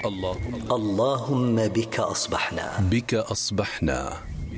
اللهم بك أصبحنا. بك أصبحنا.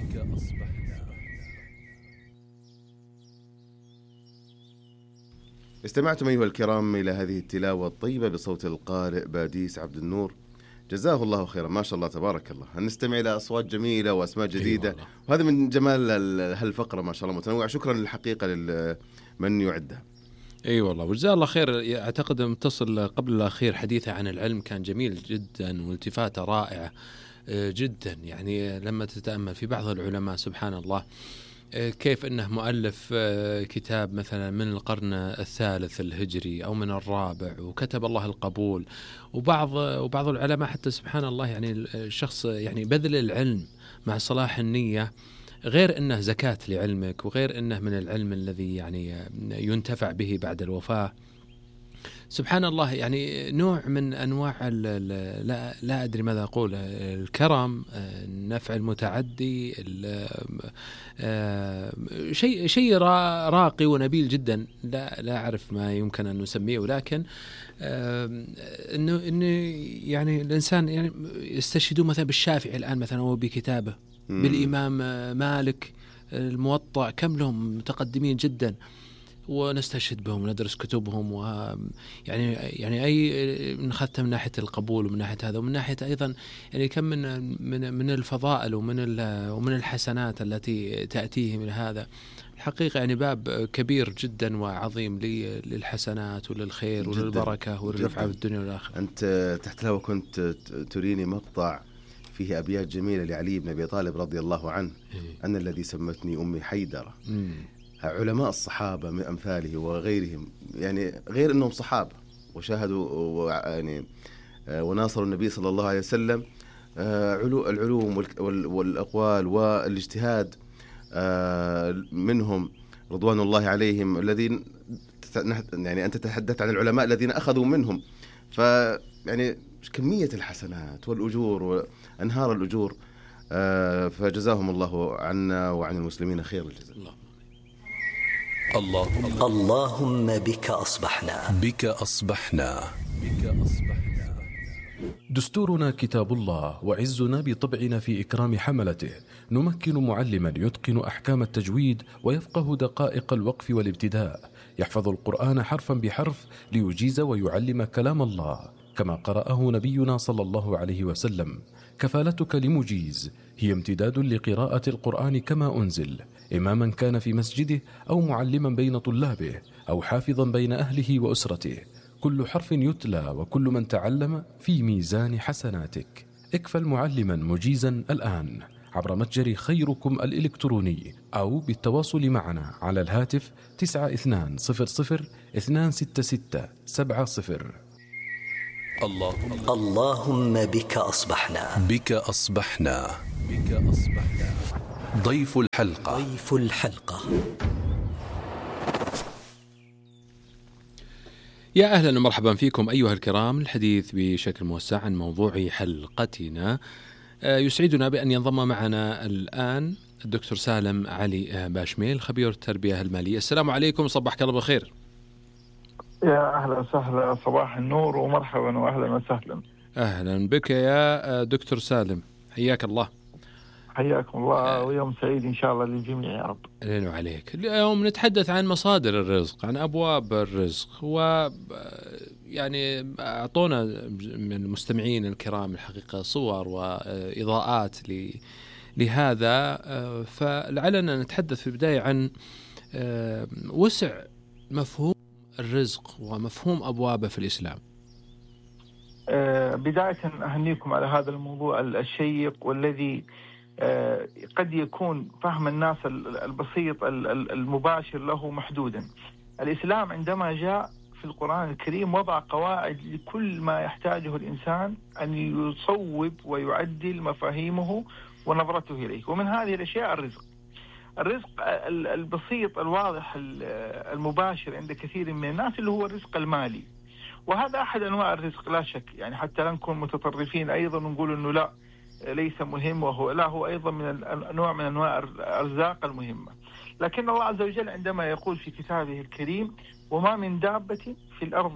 استمعتم أيها الكرام إلى هذه التلاوة الطيبة بصوت القارئ باديس عبد النور، جزاه الله خيرا، ما شاء الله تبارك الله. هنستمع إلى أصوات جميلة وأسماء جديدة، وهذا من جمال هالفقرة ما شاء الله متنوع. شكرا للحقيقة لمن يعدها. اي والله وجزاه الله خير. اعتقد متصل قبل الاخير حديثه عن العلم كان جميل جدا والتفاته رائعه جدا. يعني لما تتامل في بعض العلماء سبحان الله كيف انه مؤلف كتاب مثلا من القرن الثالث الهجري او من الرابع وكتب الله القبول، وبعض العلماء حتى سبحان الله يعني الشخص يعني بذل العلم مع صلاح النية غير أنه زكاة لعلمك، وغير أنه من العلم الذي يعني ينتفع به بعد الوفاة. سبحان الله يعني نوع من أنواع لا أدري ماذا أقول، الكرم، النفع المتعدي، شيء راقي ونبيل جدا. لا أعرف ما يمكن أن نسميه، ولكن إنه يعني الإنسان يعني يستشهدون مثلا بالشافعي الآن مثلا هو بكتابه، بالإمام مالك الموطأ، كم لهم متقدمين جدا ونستشهد بهم وندرس كتبهم. يعني أي نخدت من ناحية القبول ومن ناحية هذا، ومن ناحية أيضا يعني كم من الفضائل ومن الحسنات التي تأتيه من هذا. الحقيقة يعني باب كبير جدا وعظيم للحسنات وللخير وللبركة وللرفعة في الدنيا والآخرة. أنت تحت الهواء كنت تريني مقطع فيه أبيات جميلة لعلي بن أبي طالب رضي الله عنه، أنا الذي سمتني أمي حيدرة. علماء الصحابة من أمثاله وغيرهم، يعني غير أنهم صحابة وشاهدوا يعني وناصروا النبي صلى الله عليه وسلم، العلوم والأقوال والاجتهاد منهم رضوان الله عليهم، الذين يعني أنت تحدثت عن العلماء الذين أخذوا منهم، فيعني كمية الحسنات والأجور وأنهار الأجور، فجزاهم الله عنا وعن المسلمين خير الجزاء. اللهم بك أصبحنا. بك أصبحنا. دستورنا كتاب الله، وعزنا بطبعنا في إكرام حملته. نمكن معلما يتقن أحكام التجويد ويفقه دقائق الوقف والابتداء، يحفظ القرآن حرفا بحرف ليجيز ويعلم كلام الله كما قرأه نبينا صلى الله عليه وسلم. كفالتك لمجيز هي امتداد لقراءة القرآن كما أنزل، إماما كان في مسجده أو معلما بين طلابه أو حافظا بين أهله وأسرته. كل حرف يتلى وكل من تعلم في ميزان حسناتك. اكفل معلما مجيزا الآن عبر متجر خيركم الإلكتروني أو بالتواصل معنا على الهاتف 9200-266-70. اللهم بك أصبحنا. بك أصبحنا. ضيف الحلقة. يا أهلا ومرحبا فيكم أيها الكرام، الحديث بشكل موسع عن موضوع حلقتنا. يسعدنا بأن ينضم معنا الآن الدكتور سالم علي باشميل، خبير التربية المالية. السلام عليكم، صباحك الله بخير. يا أهلا وسهلا، صباح النور ومرحبا وأهلا وسهلا. أهلا بك يا دكتور سالم، حياك الله. حياكم الله، ويوم سعيد إن شاء الله للجميع يا رب. لنا وعليك. اليوم نتحدث عن مصادر الرزق، عن أبواب الرزق، ويعني أعطونا من المستمعين الكرام الحقيقة صور وإضاءات لهذا، فلعلنا نتحدث في البداية عن وسع مفهوم الرزق ومفهوم أبوابه في الإسلام. بداية أهنيكم على هذا الموضوع الشيق، والذي قد يكون فهم الناس البسيط المباشر له محدودا. الإسلام عندما جاء في القرآن الكريم وضع قواعد لكل ما يحتاجه الإنسان أن يصوب ويعدل مفاهيمه ونظرته إليه، ومن هذه الأشياء الرزق البسيط الواضح المباشر عند كثير من الناس، اللي هو الرزق المالي، وهذا أحد أنواع الرزق لا شك. يعني حتى لا نكون متطرفين أيضا ونقول أنه لا ليس مهم، هو أيضا من نوع من أنواع الأرزاق المهمة. لكن الله عز وجل عندما يقول في كتابه الكريم: وما من دابة في الأرض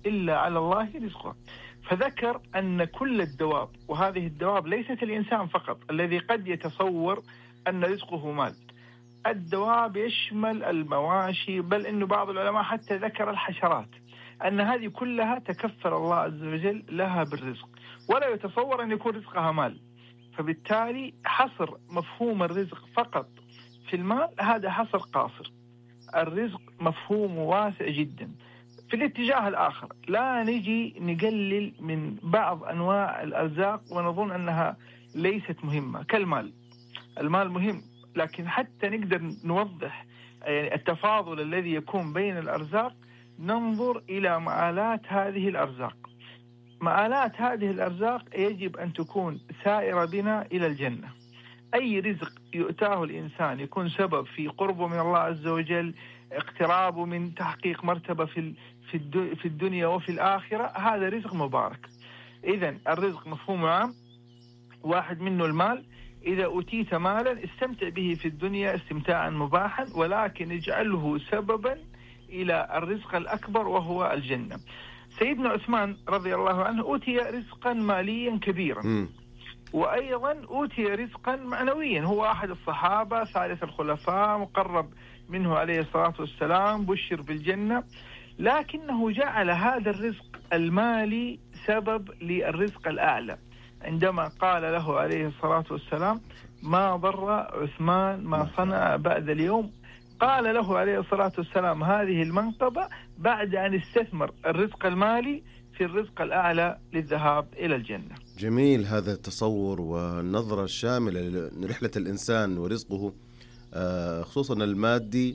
إلا على الله رزقها. فذكر أن كل الدواب، وهذه الدواب ليست الإنسان فقط الذي قد يتصور أن رزقه مال، الدواب يشمل المواشي، بل إنه بعض العلماء حتى ذكر الحشرات، أن هذه كلها تكفل الله عز وجل لها بالرزق، ولا يتصور أن يكون رزقها مال. فبالتالي حصر مفهوم الرزق فقط في المال هذا حصر قاصر. الرزق مفهوم واسع جدا. في الاتجاه الآخر لا نجي نقلل من بعض أنواع الأرزاق ونظن أنها ليست مهمة كالمال. المال مهم، لكن حتى نقدر نوضح يعني التفاضل الذي يكون بين الأرزاق ننظر إلى مآلات هذه الأرزاق. مآلات هذه الأرزاق يجب أن تكون سائرة بنا إلى الجنة. أي رزق يؤتاه الإنسان يكون سبب في قربه من الله عز وجل، اقترابه من تحقيق مرتبة في الدنيا وفي الآخرة، هذا رزق مبارك. إذن الرزق مفهوم عام، واحد منه المال. إذا أوتيت مالا استمتع به في الدنيا استمتاعا مباحا، ولكن اجعله سببا إلى الرزق الأكبر وهو الجنة. سيدنا عثمان رضي الله عنه أوتي رزقا ماليا كبيرا، وأيضا أوتي رزقا معنويا. هو أحد الصحابة ثالث الخلفاء، مقرب منه عليه الصلاة والسلام، بشر بالجنة، لكنه جعل هذا الرزق المالي سبب للرزق الأعلى، عندما قال له عليه الصلاة والسلام: ما ضر عثمان ما صنع بعد اليوم. قال له عليه الصلاة والسلام هذه المنقبة بعد أن استثمر الرزق المالي في الرزق الأعلى للذهاب إلى الجنة. جميل هذا التصور والنظرة الشاملة لرحلة الإنسان ورزقه، خصوصا المادي،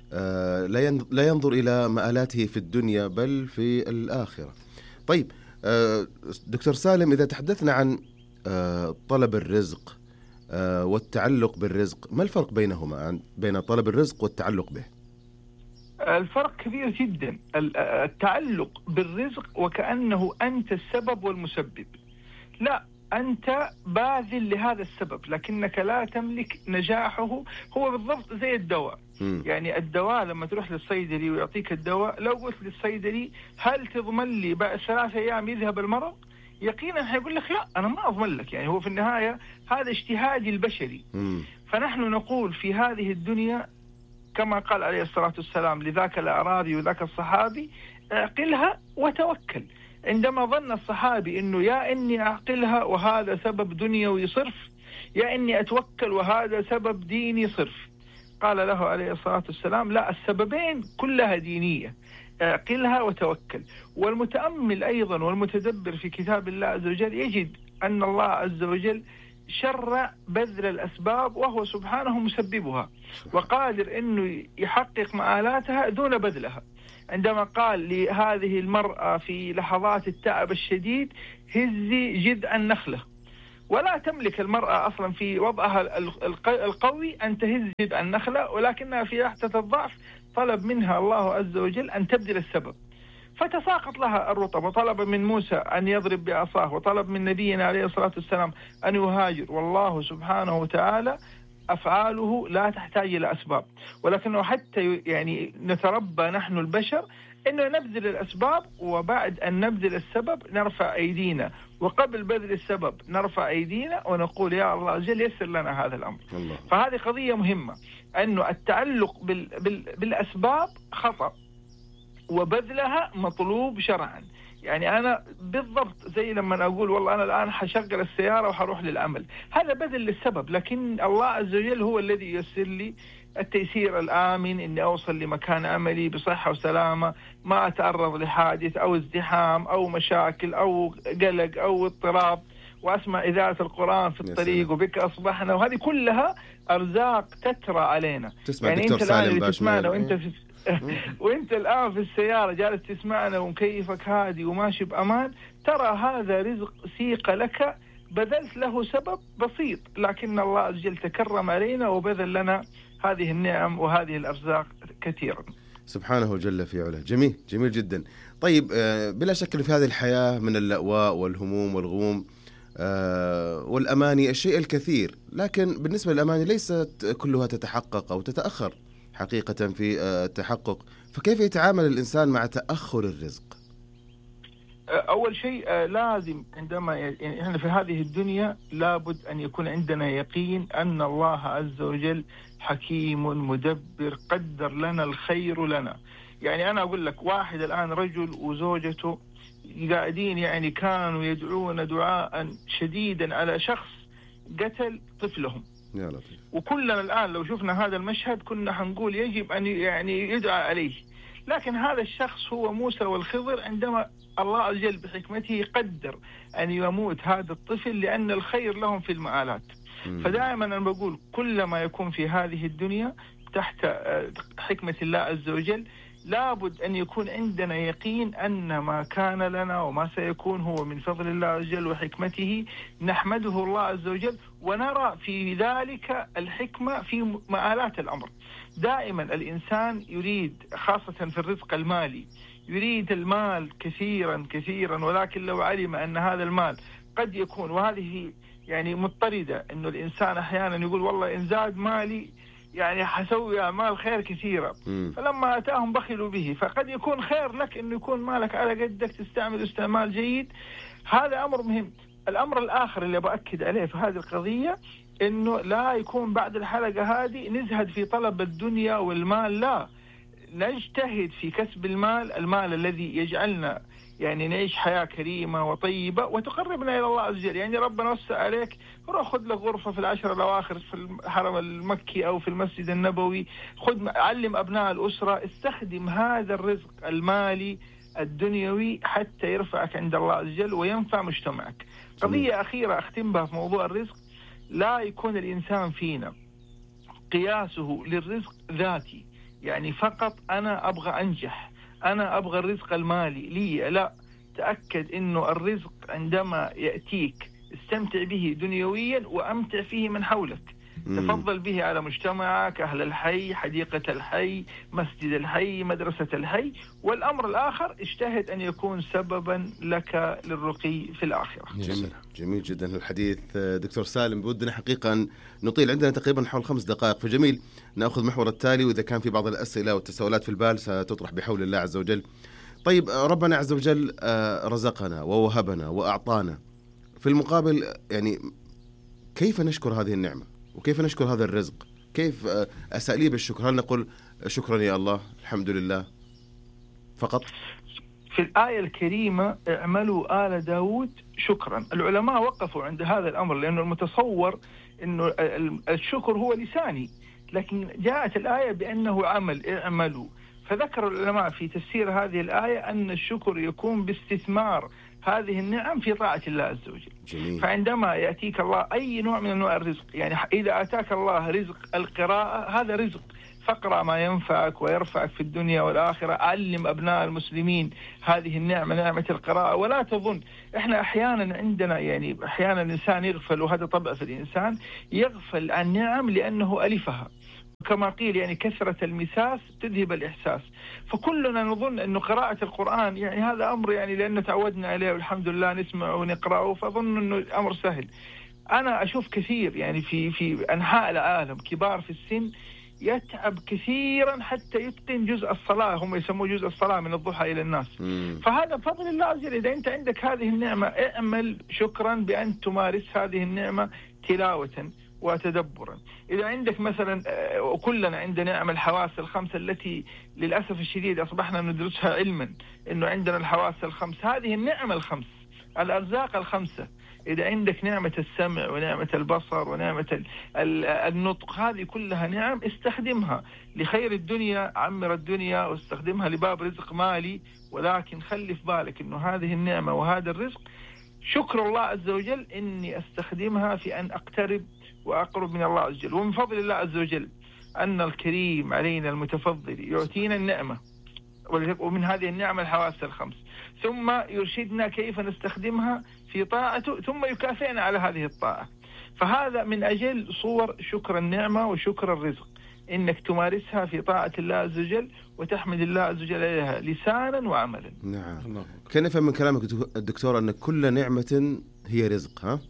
لا ينظر إلى مآلاته في الدنيا بل في الآخرة. طيب دكتور سالم، إذا تحدثنا عن طلب الرزق والتعلق بالرزق، ما الفرق بينهما، بين طلب الرزق والتعلق به؟ الفرق كبير جدا. التعلق بالرزق وكأنه أنت السبب والمسبب، لا، أنت باذل لهذا السبب لكنك لا تملك نجاحه. هو بالضبط زي الدواء. يعني الدواء لما تروح للصيدلي ويعطيك الدواء، لو قلت للصيدلي هل تضمن لي بعد 3 أيام يذهب المرض، يقينا هيقول لك لا، أنا ما أضمن لك. يعني هو في النهاية هذا اجتهادي البشري. فنحن نقول في هذه الدنيا كما قال عليه الصلاة والسلام لذاك الأعرابي وذاك الصحابي: اعقلها وتوكل. عندما ظن الصحابي أنه يا إني أعقلها وهذا سبب دنيوي صرف، يا إني أتوكل وهذا سبب ديني صرف، قال له عليه الصلاة والسلام: لا، السببين كلها دينية، اعقلها وتوكل. والمتأمل أيضا والمتدبر في كتاب الله عز وجل يجد أن الله عز وجل شرع بذل الأسباب، وهو سبحانه مسببها وقادر أنه يحقق مآلاتها دون بذلها. عندما قال لهذه المرأة في لحظات التعب الشديد: هزي جذع النخلة، ولا تملك المرأة أصلا في وضعها القوي أن تهز جذع النخلة، ولكنها في لحظة الضعف طلب منها الله عز وجل أن تبذل السبب، فتساقط لها الرطب، وطلب من موسى أن يضرب بعصاه، وطلب من نبينا عليه الصلاة والسلام أن يهاجر. والله سبحانه وتعالى أفعاله لا تحتاج إلى أسباب، ولكنه حتى يعني نتربى نحن البشر إنه نبذل الأسباب، وبعد أن نبذل السبب نرفع أيدينا، وقبل بذل السبب نرفع أيدينا ونقول: يا الله عز وجل يسر لنا هذا الأمر. الله. فهذه قضية مهمة، أنه التعلق بالأسباب خطأ، وبذلها مطلوب شرعا. يعني أنا بالضبط زي لما أقول والله أنا الآن حشغل السيارة وحروح للعمل، هذا بذل للسبب، لكن الله عز وجل هو الذي ييسر لي التيسير الآمن إني أوصل لمكان عملي بصحة وسلامة، ما أتعرض لحادث أو ازدحام أو مشاكل أو قلق أو اضطراب، وأسمع إذاعة القرآن في الطريق وبك أصبحنا. وهذه كلها أرزاق تترى علينا. يعني أنت الآن اللي تسمعنا وانت الآن في السيارة جالس تسمعنا ومكيفك هادي وماشي بأمان، ترى هذا رزق سيق لك، بذلت له سبب بسيط، لكن الله عز وجل تكرم علينا وبذل لنا هذه النعم وهذه الأرزاق كثيرا سبحانه جل في علاه. جميل، جميل جدا. طيب بلا شك في هذه الحياة من اللأواء والهموم والغموم والأماني الشيء الكثير، لكن بالنسبة للأماني ليست كلها تتحقق أو تتأخر حقيقة في التحقق، فكيف يتعامل الإنسان مع تأخر الرزق؟ أول شيء لازم عندما يعني إحنا في هذه الدنيا لابد أن يكون عندنا يقين أن الله عز وجل حكيم مدبر، قدر لنا الخير لنا. يعني أنا أقول لك واحد الآن رجل وزوجته قاعدين يعني كانوا يدعون دعاء شديدا على شخص قتل طفلهم، يا لطيف. وكلنا الآن لو شفنا هذا المشهد كنا حنقول يجب أن يعني يدعى عليه. لكن هذا الشخص هو موسى والخضر، عندما الله عز وجل بحكمته قدر أن يموت هذا الطفل لأن الخير لهم في المآلات. فدائما أنا بقول كلما يكون في هذه الدنيا تحت حكمة الله عز وجل لابد أن يكون عندنا يقين أن ما كان لنا وما سيكون هو من فضل الله عز وجل وحكمته، نحمده الله عز وجل ونرى في ذلك الحكمة في مآلات الأمر. دائما الإنسان يريد خاصة في الرزق المالي يريد المال كثيرا كثيرا، ولكن لو علم أن هذا المال قد يكون، وهذه يعني مضطردة، أنه الإنسان أحيانا يقول والله إن زاد مالي يعني حسوي أعمال خير كثيرة، فلما أتاهم بخلوا به. فقد يكون خير لك أنه يكون مالك على قدك تستعمل استعمال جيد، هذا أمر مهم. الأمر الآخر اللي بأكد عليه في هذه القضية أنه لا يكون بعد الحلقة هذه نزهد في طلب الدنيا والمال، لا، نجتهد في كسب المال الذي يجعلنا يعني نعيش حياة كريمة وطيبة وتقربنا إلى الله عز وجل. يعني ربنا وسع عليك، روح خذ لك غرفة في العشر الأواخر في الحرم المكي أو في المسجد النبوي، علم أبناء الأسرة، استخدم هذا الرزق المالي الدنيوي حتى يرفعك عند الله عز وجل وينفع مجتمعك. قضية أخيرة أختم بها في موضوع الرزق، لا يكون الإنسان فينا قياسه للرزق ذاتي، يعني فقط أنا أبغى أنجح، أنا أبغى الرزق المالي لي، لا، تأكد إنه الرزق عندما يأتيك استمتع به دنيويا وأمتع فيه من حولك، تفضل به على مجتمعك، أهل الحي، حديقة الحي، مسجد الحي، مدرسة الحي. والأمر الآخر اجتهد أن يكون سببا لك للرقي في الآخرة. جميل جدا الحديث دكتور سالم، بودنا حقيقة أن نطيل، عندنا تقريبا حول 5 دقائق، فجميل نأخذ محور التالي، وإذا كان في بعض الأسئلة والتساؤلات في البال ستطرح بحول الله عز وجل. طيب ربنا عز وجل رزقنا ووهبنا وأعطانا، في المقابل يعني كيف نشكر هذه النعمة وكيف نشكر هذا الرزق؟ كيف أساليب الشكر؟ هل نقول شكرا يا الله، الحمد لله فقط؟ في الآية الكريمة اعملوا آل داود شكرا، العلماء وقفوا عند هذا الأمر، لأنه المتصور أنه الشكر هو لساني، لكن جاءت الآية بأنه عمل، اعملوا. فذكر العلماء في تفسير هذه الآية أن الشكر يكون باستثمار هذه النعم في طاعة الله عز وجل. جميل. فعندما يأتيك الله أي نوع من أنواع الرزق، يعني إذا أتاك الله رزق القراءة هذا رزق، فاقرأ ما ينفعك ويرفعك في الدنيا والآخرة، علم أبناء المسلمين هذه النعمة، نعمة القراءة. ولا تظن، إحنا أحيانا عندنا يعني أحيانا الإنسان يغفل، وهذا طبع في الإنسان، يغفل عن نعم لأنه ألفها، كما قيل يعني كثرة المساس تذهب الإحساس. فكلنا نظن أنه قراءة القرآن يعني هذا أمر يعني لأنه تعودنا عليه والحمد لله نسمع ونقرأه، فظن أنه الأمر سهل. أنا أشوف كثير يعني في أنحاء العالم كبار في السن يتعب كثيرا حتى يتقن جزء الصلاة، هم يسموه جزء الصلاة من الضحى إلى الناس. فهذا بفضل الله عز وجل. إذا أنت عندك هذه النعمة اعمل شكرا بأن تمارس هذه النعمة تلاوة وتدبرا. إذا عندك مثلا، وكلنا عندنا نعم الحواس الخمسة التي للأسف الشديد أصبحنا ندرسها علما، إنه عندنا الحواس الخمس، هذه النعمة الخمس، الأرزاق الخمسة. إذا عندك نعمة السمع ونعمة البصر ونعمة النطق، هذه كلها نعم استخدمها لخير الدنيا، عمر الدنيا، واستخدمها لباب رزق مالي. ولكن خلي في بالك إنه هذه النعمة وهذا الرزق شكر الله عز وجل، إني أستخدمها في أن أقترب وأقرب من الله عز وجل. ومن فضل الله عز وجل أن الكريم علينا المتفضل يعطينا النعمة، ومن هذه النعمة الحواس الخمس، ثم يرشدنا كيف نستخدمها في طاعته، ثم يكافئنا على هذه الطاعة. فهذا من أجل صور شكر النعمة وشكر الرزق، إنك تمارسها في طاعة الله عز وجل وتحمد الله عز وجل عليها لسانا وعملا. نعم. كان نفهم من كلامك الدكتور أن كل نعمة هي رزق، ها؟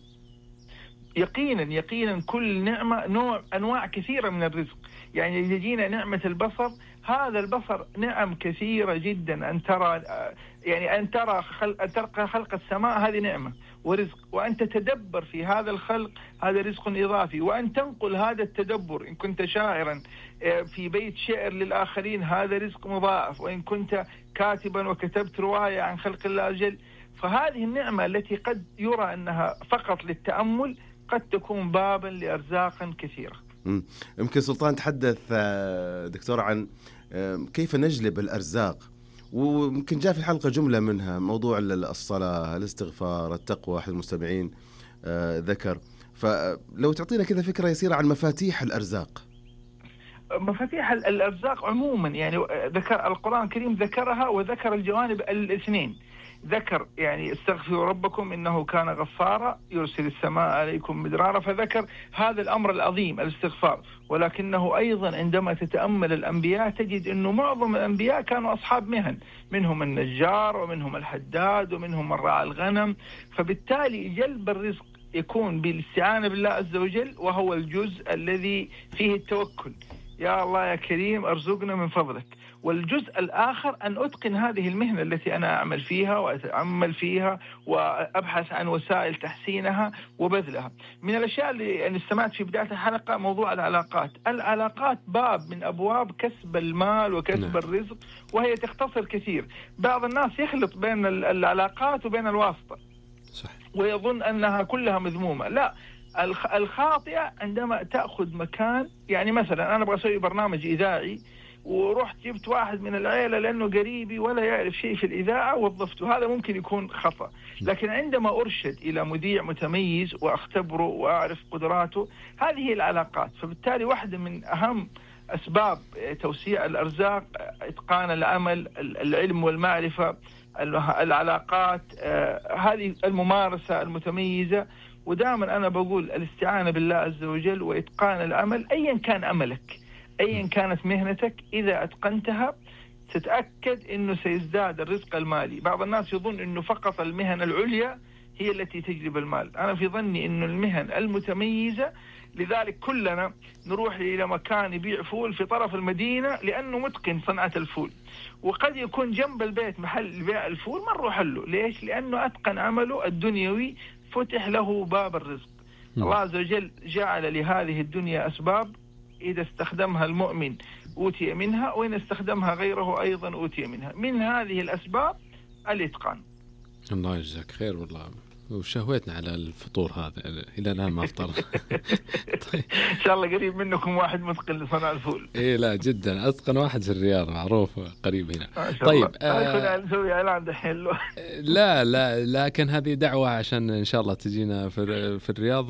يقينا كل نعمة أنواع كثيرة من الرزق. يعني إذا جينا نعمة البصر، هذا البصر نعم كثيرة جدا. أن ترى يعني أن ترى خلق السماء هذه نعمة ورزق، وأن تتدبر في هذا الخلق هذا رزق إضافي، وأن تنقل هذا التدبر إن كنت شاعرا في بيت شعر للآخرين هذا رزق مضاعف، وإن كنت كاتبا وكتبت رواية عن خلق الله جل، فهذه النعمة التي قد يرى أنها فقط للتأمل قد تكون بابا لأرزاق كثيرة. يمكن سلطان تحدث دكتور عن كيف نجلب الأرزاق، ويمكن جاء في الحلقة جملة منها موضوع الصلاة، الاستغفار، التقوى، أحد المستمعين ذكر، فلو تعطينا كذا فكرة يسيرة عن مفاتيح الأرزاق. مفاتيح الأرزاق عموما يعني ذكر القرآن الكريم ذكرها، وذكر الجوانب الاثنين. ذكر يعني استغفروا ربكم إنه كان غفارا يرسل السماء عليكم مدرارا، فذكر هذا الأمر العظيم الاستغفار. ولكنه أيضا عندما تتأمل الأنبياء تجد أنه معظم الأنبياء كانوا أصحاب مهن، منهم النجار ومنهم الحداد ومنهم من رعى الغنم، فبالتالي جلب الرزق يكون بالاستعانة بالله عز وجل، وهو الجزء الذي فيه التوكل، يا الله يا كريم أرزقنا من فضلك. والجزء الآخر أن أتقن هذه المهنة التي أنا أعمل فيها وأتأمل فيها وأبحث عن وسائل تحسينها وبذلها. من الأشياء اللي أنا استمعت في بداية الحلقة موضوع العلاقات. العلاقات باب من أبواب كسب المال وكسب الرزق، وهي تختصر كثير. بعض الناس يخلط بين العلاقات وبين الواسطة ويظن أنها كلها مذمومة. لا، الخاطئة عندما تأخذ مكان، يعني مثلا أنا أبغى أسوي برنامج إذاعي ورحت جبت واحد من العيلة لأنه قريبي ولا يعرف شيء في الإذاعة ووظفته، هذا ممكن يكون خطأ. لكن عندما أرشد إلى مذيع متميز وأختبره وأعرف قدراته، هذه هي العلاقات. فبالتالي واحدة من أهم أسباب توسيع الأرزاق إتقان العمل، العلم والمعرفة، العلاقات، هذه الممارسة المتميزة. ودائما أنا بقول الاستعانة بالله عز وجل وإتقان العمل، أيا كان عملك أيا كانت مهنتك، إذا أتقنتها تتأكد أنه سيزداد الرزق المالي. بعض الناس يظن أنه فقط المهن العليا هي التي تجلب المال. أنا في ظني أنه المهن المتميزة، لذلك كلنا نروح إلى مكان يبيع فول في طرف المدينة لأنه متقن صنعة الفول، وقد يكون جنب البيت محل بيع الفول ما نروح له. ليش؟ لأنه أتقن عمله الدنيوي، فتح له باب الرزق. الله عز وجل جعل لهذه الدنيا أسباب، إذا استخدمها المؤمن أوتي منها، وإن استخدمها غيره أيضا أوتي منها. من هذه الأسباب الإتقان. الله يجزاك خير والله، وشهوتنا على الفطور هذا إلى الآن ما أفطر. طيب. إن شاء الله قريب منكم واحد متقن لصنع الفول. إيه لا جدا، أتقن واحد في الرياض معروف قريب هنا. طيب نسوي إعلان دحين له. لا لكن هذه دعوة عشان إن شاء الله تجينا في الرياض،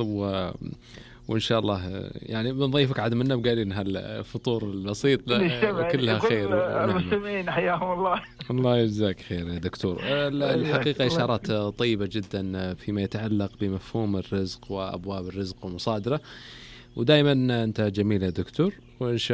وإن شاء الله يعني بنضيفك عاد منا بقالين هالفطور البسيط وكلها خير. المسلمين حياهم الله. الله يجزاك خير يا دكتور. الحقيقة إشارات طيبة جدا فيما يتعلق بمفهوم الرزق وأبواب الرزق ومصادره، ودائما أنت جميل يا دكتور، وإن شاء